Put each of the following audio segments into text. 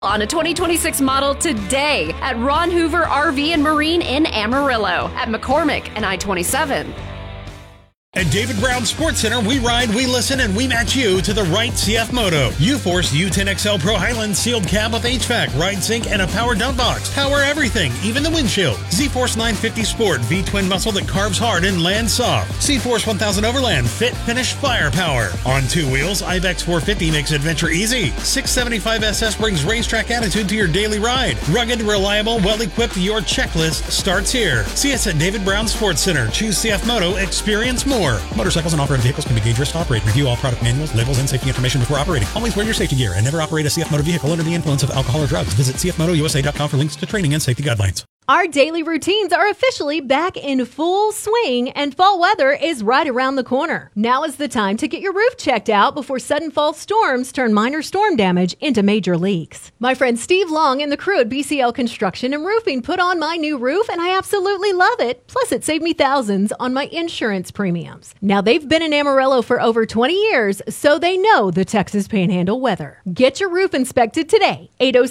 On a 2026 model today at Ron Hoover RV and Marine in Amarillo, at McCormick and I-27. At David Brown Sports Center, we ride, we listen, and we match you to the right CF Moto. U-Force U10XL Pro Highland sealed cab with HVAC, ride sync, and a power dump box. Power everything, even the windshield. Z-Force 950 Sport V-twin muscle that carves hard and lands soft. C-Force 1000 Overland fit, finish, firepower. On two wheels, Ibex 450 makes adventure easy. 675 SS brings racetrack attitude to your daily ride. Rugged, reliable, well-equipped, your checklist starts here. See us at David Brown Sports Center. Choose CF Moto, experience more. Motorcycles and off-road vehicles can be dangerous to operate. Review all product manuals, labels, and safety information before operating. Always wear your safety gear and never operate a CF Moto vehicle under the influence of alcohol or drugs. Visit cfmotousa.com for links to training and safety guidelines. Our daily routines are officially back in full swing, and fall weather is right around the corner. Now is the time to get your roof checked out before sudden fall storms turn minor storm damage into major leaks. My friend Steve Long and the crew at BCL Construction and Roofing put on my new roof, and I absolutely love it. Plus, it saved me thousands on my insurance premiums. Now, they've been in Amarillo for over 20 years, so they know the Texas Panhandle weather. Get your roof inspected today.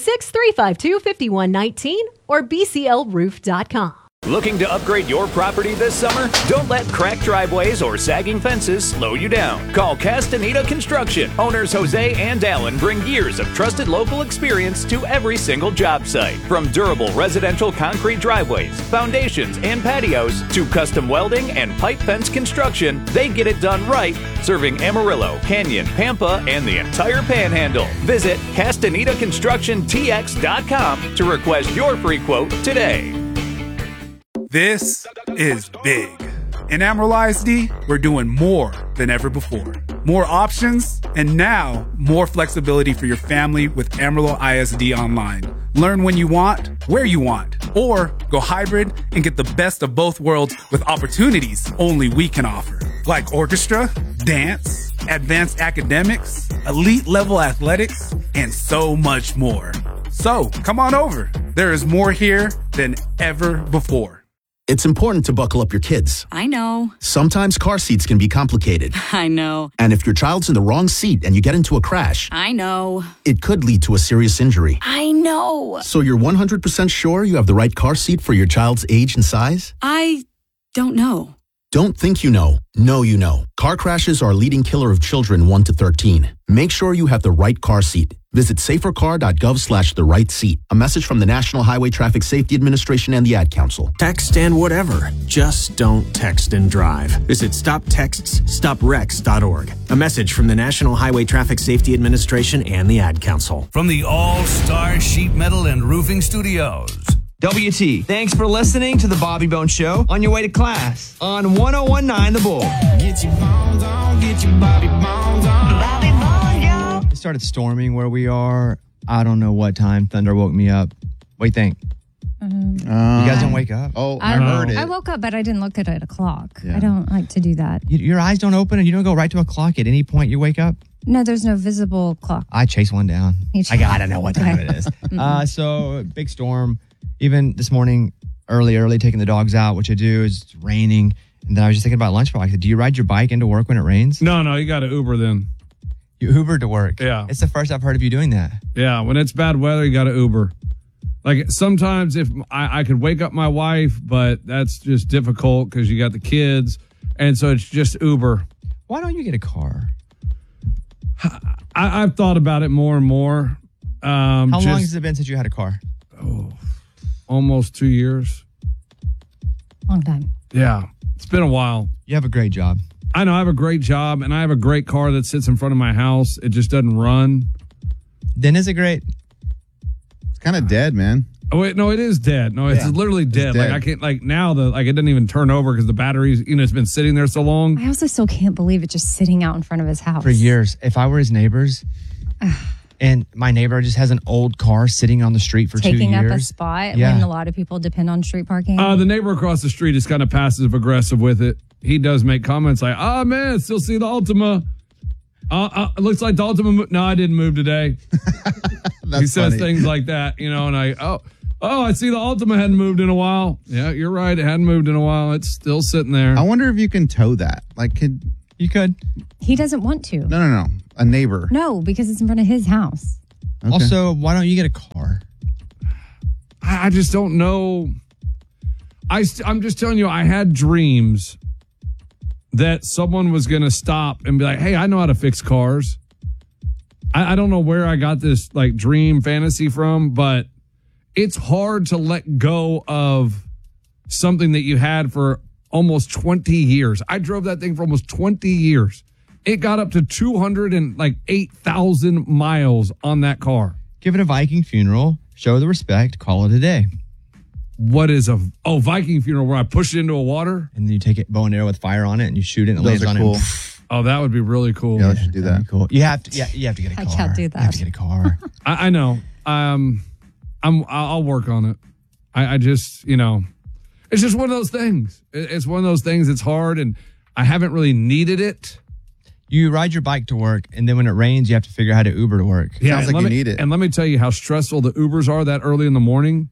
806-352-5119 or bclroof.com. Looking to upgrade your property this summer? Don't let cracked driveways or sagging fences slow you down. Call Castaneda Construction. Owners Jose and Allen bring years of trusted local experience to every single job site. From durable residential concrete driveways, foundations, and patios to custom welding and pipe fence construction, they get it done right, serving Amarillo, Canyon, Pampa, and the entire Panhandle. Visit CastanedaConstructionTX.com to request your free quote today. This is big. In Amarillo ISD, we're doing more than ever before. More options, and now more flexibility for your family with Amarillo ISD Online. Learn when you want, where you want, or go hybrid and get the best of both worlds with opportunities only we can offer. Like orchestra, dance, advanced academics, elite level athletics, and so much more. So come on over. There is more here than ever before. It's important to buckle up your kids. I know. Sometimes car seats can be complicated. I know. And if your child's in the wrong seat and you get into a crash, I know. It could lead to a serious injury. I know. So you're 100% sure you have the right car seat for your child's age and size? I don't know. Don't think you know. Know you know. Car crashes are a leading killer of children 1 to 13. Make sure you have the right car seat. Visit safercar.gov/the right seat. A message from the National Highway Traffic Safety Administration and the Ad Council. Text and whatever. Just don't text and drive. Visit StopTextsStopWrecks.org. A message from the National Highway Traffic Safety Administration and the Ad Council. From the All-Star Sheet Metal and Roofing Studios. WT, thanks for listening to the Bobby Bones Show on your way to class on 1019 The Bull. Get your bones on, get your Bobby Bones on. Bobby Bones, yo. It started storming where we are. I don't know what time. Thunder woke me up. What do you think? You guys didn't wake up? Oh, I heard it. I woke up, but I didn't look at a clock. Yeah. I don't like to do that. Your eyes don't open and you don't go right to a clock at any point you wake up? No, there's no visible clock. I chase one down. I gotta know what time it is. So, big storm. Even this morning, early, taking the dogs out, which I do, is raining. And then I was just thinking about lunchbox. Do you ride your bike into work when it rains? No, you got to Uber then. You Uber to work? Yeah. It's the first I've heard of you doing that. Yeah, when it's bad weather, you got to Uber. Like sometimes if I could wake up my wife, but that's just difficult because you got the kids. And so it's just Uber. Why don't you get a car? I've thought about it more and more. How long has it been since you had a car? Almost 2 years. Long time. Yeah. It's been a while. You have a great job. I know. I have a great job, and I have a great car that sits in front of my house. It just doesn't run. Then is it great? It's kind of dead, man. Oh, wait. No, it is dead. No, it's literally dead. Like, I can't, now, it doesn't even turn over because the batteries, it's been sitting there so long. I also still can't believe it just sitting out in front of his house. For years. If I were his neighbors... And my neighbor just has an old car sitting on the street for 2 years. Taking up a spot when a lot of people depend on street parking. The neighbor across the street is kind of passive aggressive with it. He does make comments like, man, still see the Altima. It looks like the Altima. No, I didn't move today. He says things like that, and I see the Altima hadn't moved in a while. Yeah, you're right. It hadn't moved in a while. It's still sitting there. I wonder if you can tow that. You could. He doesn't want to. No. A neighbor. No, because it's in front of his house. Okay. Also, why don't you get a car? I just don't know. I'm just telling you, I had dreams that someone was going to stop and be like, hey, I know how to fix cars. I don't know where I got this like dream fantasy from, but it's hard to let go of something that you had for almost 20 years. I drove that thing for almost 20 years. It got up to 208,000 miles on that car. Give it a Viking funeral, show the respect, call it a day. What is Viking funeral where I push it into a water? And then you take it bow and arrow with fire on it and you shoot it and it Those lands are on cool. it. Oh, that would be really cool. Yeah, let's do that. Cool. You have to get a car. I can't do You have that. to get a car. I know. I'll work on it. I just, it's just one of those things. It's one of those things that's hard, and I haven't really needed it. You ride your bike to work, and then when it rains, you have to figure out how to Uber to work. Yeah, Sounds like you need it. And let me tell you how stressful the Ubers are that early in the morning.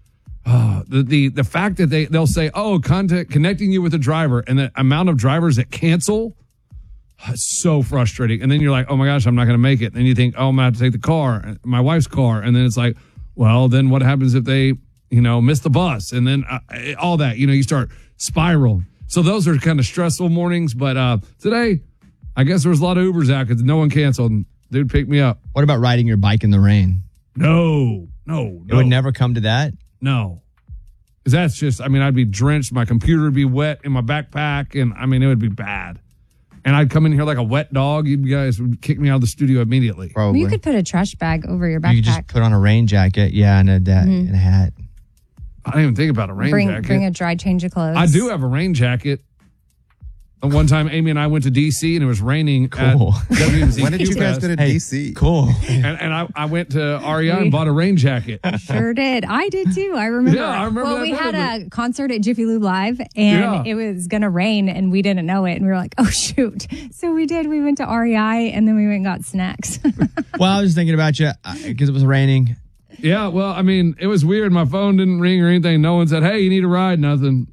The fact that they'll say, connecting you with a driver, and the amount of drivers that cancel, it's so frustrating. And then you're like, oh my gosh, I'm not going to make it. And then you think, oh, I'm going to have to take the car, my wife's car. And then it's like, well, then what happens if they, miss the bus? And then all that, you start spiraling. So those are kind of stressful mornings. But today, I guess there was a lot of Ubers out because no one canceled. Dude picked me up. What about riding your bike in the rain? No. It would never come to that? No. Because that's just, I'd be drenched. My computer would be wet in my backpack. And, it would be bad. And I'd come in here like a wet dog. You guys would kick me out of the studio immediately. Well, you could put a trash bag over your backpack. You could just put on a rain jacket, and a hat. I didn't even think about a rain jacket. Bring a dry change of clothes. I do have a rain jacket. One time, Amy and I went to D.C. and it was raining. Cool. At WMZ When did you guys go to D.C.? Cool. And I went to REI and bought a rain jacket. Sure did. I did too. I remember. Yeah, I remember. Well, we had a concert at Jiffy Lube Live, and it was going to rain, and we didn't know it. And we were like, oh, shoot. So we did. We went to REI, and then we went and got snacks. Well, I was thinking about you because it was raining. Yeah, well, it was weird. My phone didn't ring or anything. No one said, hey, you need a ride, nothing.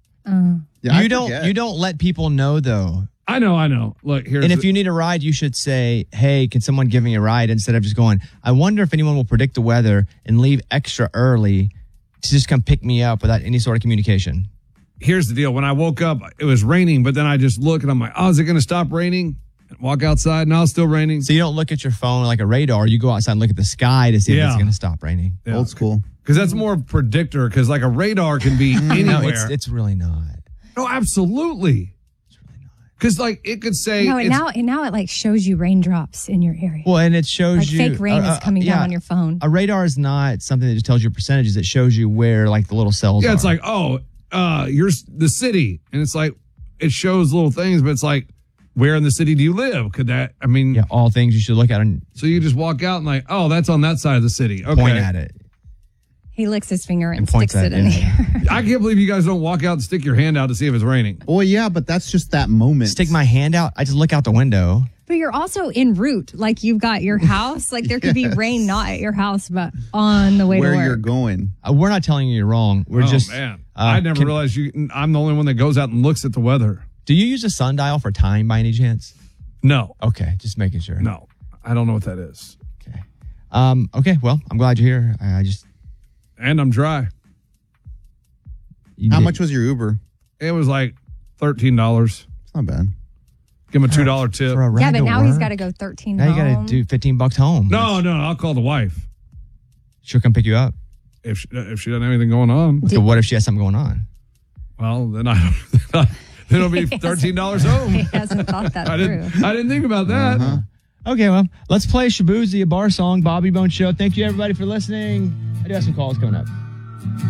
Yeah, you don't let people know, though. I know. Look, here's And if you need a ride, you should say, hey, can someone give me a ride? Instead of just going, I wonder if anyone will predict the weather and leave extra early to just come pick me up without any sort of communication. Here's the deal. When I woke up, it was raining, but then I just look and I'm like, oh, is it going to stop raining? Walk outside, now it's still raining. So you don't look at your phone like a radar. You go outside and look at the sky to see if it's going to stop raining. Yeah. Old school. Because that's more of a predictor, because like a radar can be anywhere. No, it's really not. No, absolutely. It's really not. Because like it could say now it like shows you raindrops in your area. Well, and it shows like you fake rain is coming down on your phone. A radar is not something that just tells you percentages. It shows you where like the little cells are. Yeah, it's like, you're the city. And it's like it shows little things, but it's like, where in the city do you live? Could that, all things you should look at. So you just walk out and like, oh, that's on that side of the city. Okay. Point at it. He licks his finger and sticks it in the air. I can't believe you guys don't walk out and stick your hand out to see if it's raining. Well, yeah, but that's just that moment. Stick my hand out. I just look out the window. But you're also en route. Like you've got your house. Like there could be rain not at your house, but on the way to work. Where you're going. We're not telling you you're wrong. We're just. Man. I never realized I'm the only one that goes out and looks at the weather. Do you use a sundial for time by any chance? No. Okay, just making sure. No, I don't know what that is. Okay. Okay. Well, I'm glad you're here. And I'm dry. How much was your Uber? It was like $13. It's not bad. Give him a $2 tip. Yeah, but now he's got to go 13 Now home. you got to do $15 home. No, I'll call the wife. She'll come pick you up. If she doesn't have anything going on. So what if she has something going on? Well, then it'll be $13 home. He hasn't thought that through. I didn't think about that. Uh-huh. Okay, well, let's play Shabuzi, a bar song, Bobby Bone Show. Thank you, everybody, for listening. I do have some calls coming up.